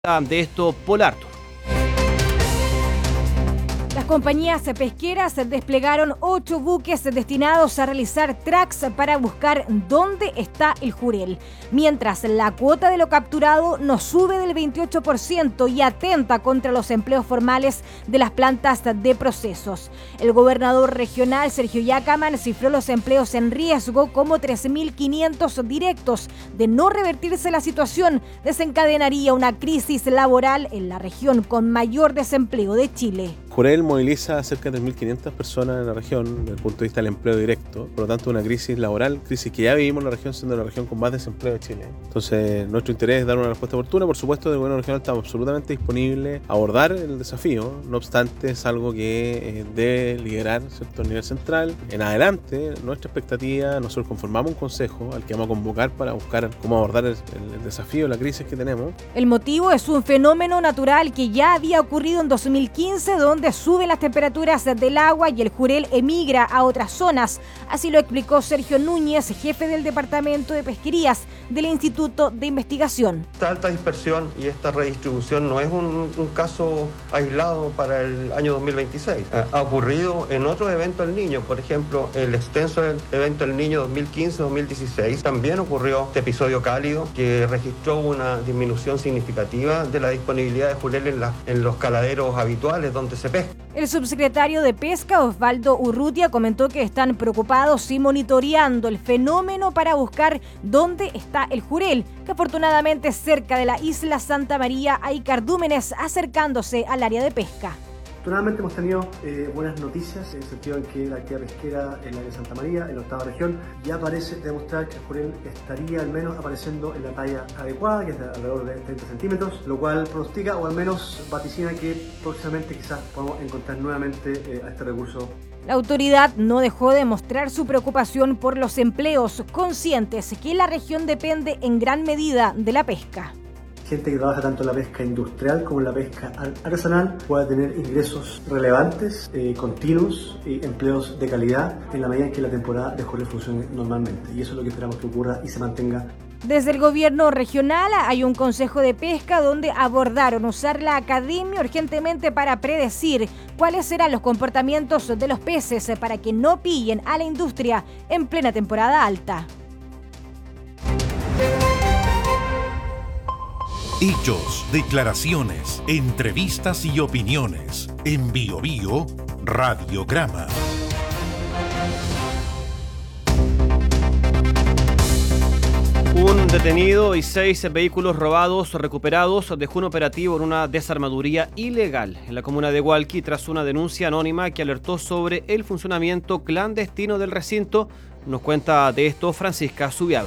De esto, Polar Tour. Las compañías pesqueras desplegaron 8 buques destinados a realizar tracks para buscar dónde está el jurel, mientras la cuota de lo capturado no sube del 28% y atenta contra los empleos formales de las plantas de procesos. El gobernador regional, Sergio Yacaman, cifró los empleos en riesgo como 3.500 directos. De no revertirse la situación, desencadenaría una crisis laboral en la región con mayor desempleo de Chile. Jurel moviliza a cerca de 3.500 personas en la región desde el punto de vista del empleo directo. Por lo tanto, una crisis laboral, crisis que ya vivimos en la región, siendo la región con más desempleo de Chile. Entonces, nuestro interés es dar una respuesta oportuna. Por supuesto, del gobierno regional estamos absolutamente disponibles a abordar el desafío. No obstante, es algo que debe liderar, ¿cierto?, a nivel central. En adelante, nuestra expectativa, nosotros conformamos un consejo al que vamos a convocar para buscar cómo abordar el desafío, la crisis que tenemos. El motivo es un fenómeno natural que ya había ocurrido en 2015, donde suben las temperaturas del agua y el jurel emigra a otras zonas. Así lo explicó Sergio Núñez, jefe del Departamento de Pesquerías del Instituto de Investigación. Esta alta dispersión y esta redistribución no es un caso aislado para el año 2026. Ha ocurrido en otros eventos del Niño, por ejemplo, el extenso evento del Niño 2015-2016. También ocurrió este episodio cálido que registró una disminución significativa de la disponibilidad de jurel en los caladeros habituales donde se pesca. El subsecretario de Pesca, Osvaldo Urrutia, comentó que están preocupados y monitoreando el fenómeno para buscar dónde está el jurel, que afortunadamente cerca de la isla Santa María hay cardúmenes acercándose al área de pesca. Afortunadamente hemos tenido buenas noticias en el sentido en que la actividad pesquera en el área de Santa María, en la octava región, ya parece demostrar que el jurel estaría al menos apareciendo en la talla adecuada, que es de alrededor de 30 centímetros, lo cual pronostica o al menos vaticina que próximamente quizás podamos encontrar nuevamente a este recurso. La autoridad no dejó de mostrar su preocupación por los empleos, conscientes que la región depende en gran medida de la pesca. Gente que trabaja tanto en la pesca industrial como en la pesca artesanal pueda tener ingresos relevantes, continuos y empleos de calidad en la medida en que la temporada de jurel funcione normalmente. Y eso es lo que esperamos que ocurra y se mantenga. Desde el gobierno regional hay un consejo de pesca donde abordaron usar la academia urgentemente para predecir cuáles serán los comportamientos de los peces para que no pillen a la industria en plena temporada alta. Hechos, declaraciones, entrevistas y opiniones. En BioBio, Radiograma. Un detenido y 6 vehículos robados recuperados dejó un operativo en una desarmaduría ilegal en la comuna de Hualqui tras una denuncia anónima que alertó sobre el funcionamiento clandestino del recinto. Nos cuenta de esto Francisca Zubiabre.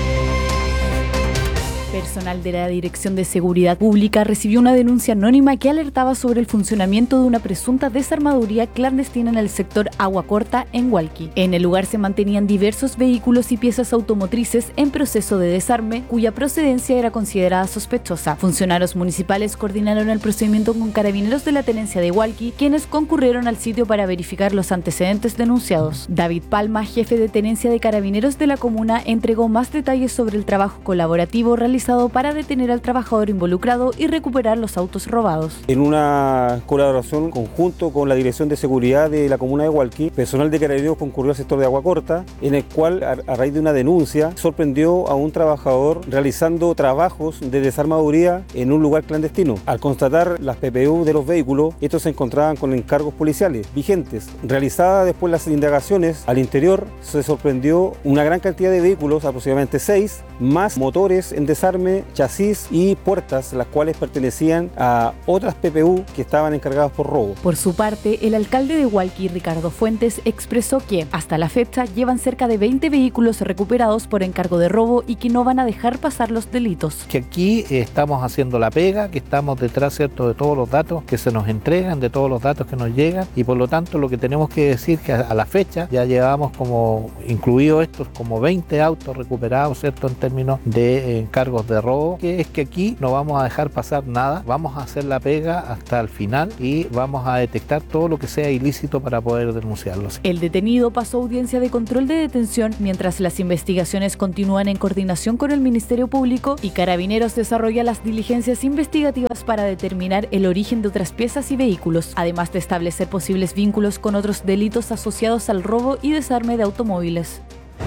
Personal de la Dirección de Seguridad Pública recibió una denuncia anónima que alertaba sobre el funcionamiento de una presunta desarmaduría clandestina en el sector Agua Corta en Hualqui. En el lugar se mantenían diversos vehículos y piezas automotrices en proceso de desarme, cuya procedencia era considerada sospechosa. Funcionarios municipales coordinaron el procedimiento con carabineros de la tenencia de Hualqui, quienes concurrieron al sitio para verificar los antecedentes denunciados. David Palma, jefe de tenencia de carabineros de la comuna, entregó más detalles sobre el trabajo colaborativo realizado para detener al trabajador involucrado y recuperar los autos robados. En una colaboración conjunto con la Dirección de Seguridad de la comuna de Hualqui, personal de Carabineros concurrió al sector de Agua Corta, en el cual, a raíz de una denuncia, sorprendió a un trabajador realizando trabajos de desarmaduría en un lugar clandestino. Al constatar las PPU de los vehículos, estos se encontraban con encargos policiales vigentes. Realizadas después las indagaciones, al interior se sorprendió una gran cantidad de vehículos, aproximadamente 6, más motores en desarme, chasis y puertas, las cuales pertenecían a otras PPU que estaban encargadas por robo. Por su parte, el alcalde de Hualqui, Ricardo Fuentes, expresó que hasta la fecha llevan cerca de 20 vehículos recuperados por encargo de robo y que no van a dejar pasar los delitos. Que aquí estamos haciendo la pega, que estamos detrás, ¿cierto?, de todos los datos que se nos entregan, de todos los datos que nos llegan, y por lo tanto lo que tenemos que decir que a la fecha ya llevamos como incluido estos como 20 autos recuperados, ¿cierto?, en términos de encargo cargos de robo, que es que aquí no vamos a dejar pasar nada, vamos a hacer la pega hasta el final y vamos a detectar todo lo que sea ilícito para poder denunciarlos. El detenido pasó audiencia de control de detención mientras las investigaciones continúan en coordinación con el Ministerio Público y Carabineros desarrolla las diligencias investigativas para determinar el origen de otras piezas y vehículos, además de establecer posibles vínculos con otros delitos asociados al robo y desarme de automóviles.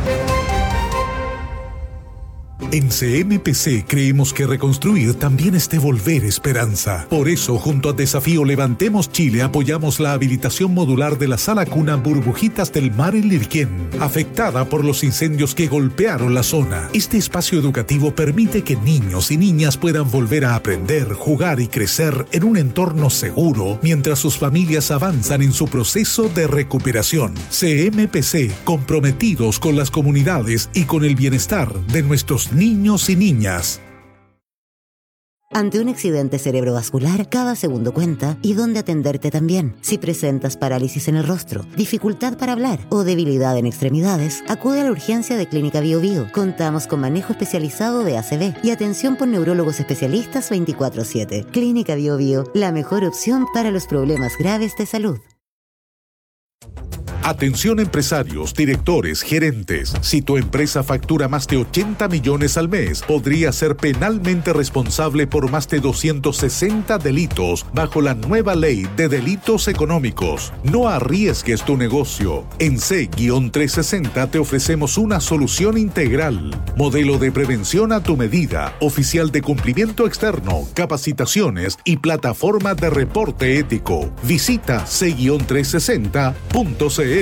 En CMPC creemos que reconstruir también es devolver esperanza. Por eso, junto a Desafío Levantemos Chile, apoyamos la habilitación modular de la sala cuna Burbujitas del Mar en Lirquén, afectada por los incendios que golpearon la zona. Este espacio educativo permite que niños y niñas puedan volver a aprender, jugar y crecer en un entorno seguro, mientras sus familias avanzan en su proceso de recuperación. CMPC, comprometidos con las comunidades y con el bienestar de nuestros niños y niñas. Ante un accidente cerebrovascular, cada segundo cuenta y dónde atenderte también. Si presentas parálisis en el rostro, dificultad para hablar o debilidad en extremidades, acude a la urgencia de Clínica Bio Bio. Contamos con manejo especializado de ACV y atención por neurólogos especialistas 24/7. Clínica Bio Bio, la mejor opción para los problemas graves de salud. Atención empresarios, directores, gerentes. Si tu empresa factura más de 80 millones al mes, podría ser penalmente responsable por más de 260 delitos bajo la nueva ley de delitos económicos. No arriesgues tu negocio. En C-360 te ofrecemos una solución integral. Modelo de prevención a tu medida, oficial de cumplimiento externo, capacitaciones y plataforma de reporte ético. Visita C-360.cl.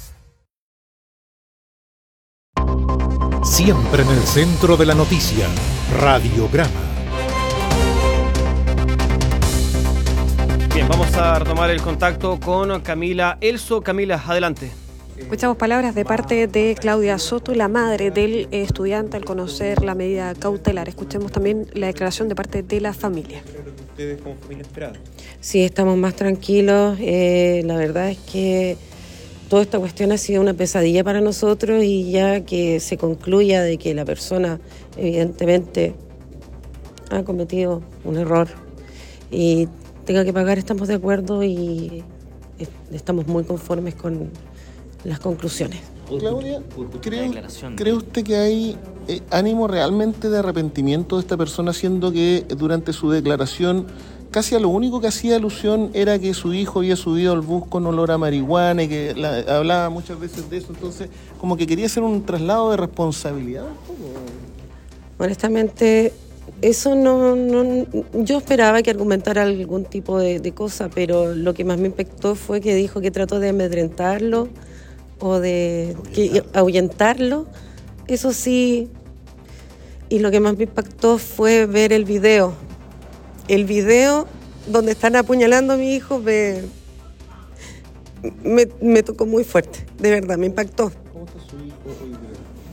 Siempre en el centro de la noticia, Radiograma. Bien, vamos a retomar el contacto con Camila Elso. Camila, adelante. Escuchamos palabras de parte de Claudia Soto, la madre del estudiante, al conocer la medida cautelar. Escuchemos también la declaración de parte de la familia. ¿Ustedes como familia esperaban? Sí, estamos más tranquilos. La verdad es que toda esta cuestión ha sido una pesadilla para nosotros y ya que se concluya de que la persona evidentemente ha cometido un error y tenga que pagar, estamos de acuerdo y estamos muy conformes con las conclusiones. Claudia, ¿cree usted que hay ánimo realmente de arrepentimiento de esta persona, siendo que durante su declaración casi a lo único que hacía alusión era que su hijo había subido al bus con olor a marihuana y que hablaba muchas veces de eso? Entonces, como que quería hacer un traslado de responsabilidad. Honestamente, eso no yo esperaba que argumentara algún tipo de cosa, pero lo que más me impactó fue que dijo que trató de amedrentarlo o de ahuyentarlo. Eso sí, y lo que más me impactó fue ver el video. El video donde están apuñalando a mi hijo me tocó muy fuerte, de verdad, me impactó. ¿Cómo está su hijo hoy día?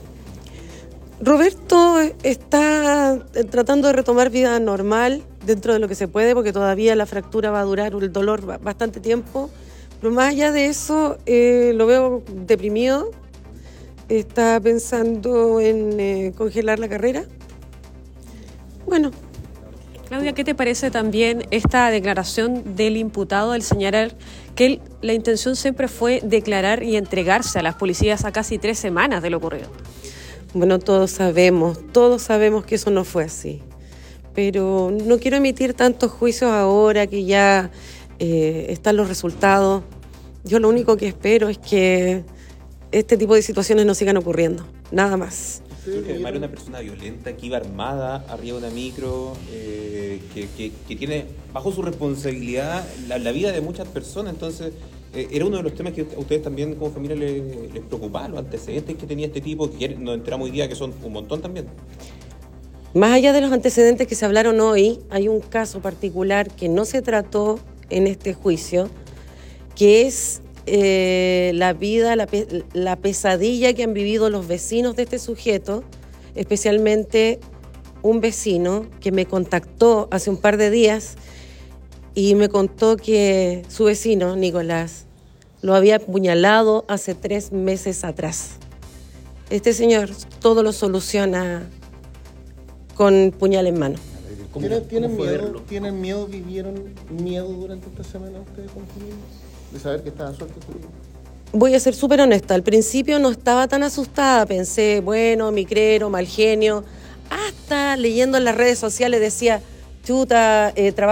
Roberto está tratando de retomar vida normal dentro de lo que se puede, porque todavía la fractura va a durar, el dolor bastante tiempo, pero más allá de eso lo veo deprimido, está pensando en congelar la carrera. Bueno. Claudia, ¿qué te parece también esta declaración del imputado al señalar que la intención siempre fue declarar y entregarse a las policías a casi 3 semanas de lo ocurrido? Bueno, todos sabemos que eso no fue así, pero no quiero emitir tantos juicios ahora que ya están los resultados. Yo lo único que espero es que este tipo de situaciones no sigan ocurriendo, nada más. Era una persona violenta que iba armada arriba de una micro, que tiene bajo su responsabilidad la vida de muchas personas. Entonces, era uno de los temas que a ustedes también como familia les preocupaba, los antecedentes que tenía este tipo, que nos enteramos hoy día que son un montón también. Más allá de los antecedentes que se hablaron hoy, hay un caso particular que no se trató en este juicio, que es la vida, la pesadilla que han vivido los vecinos de este sujeto, especialmente un vecino que me contactó hace un par de días y me contó que su vecino, Nicolás, lo había apuñalado hace 3 meses atrás. Este señor todo lo soluciona con puñal en mano. ¿Tienen miedo, vivieron miedo durante esta semana ustedes con familia? De saber que estaban sueltos. Voy a ser súper honesta, al principio no estaba tan asustada, pensé, bueno, micrero, mal genio, hasta leyendo en las redes sociales decía, chuta, trabajo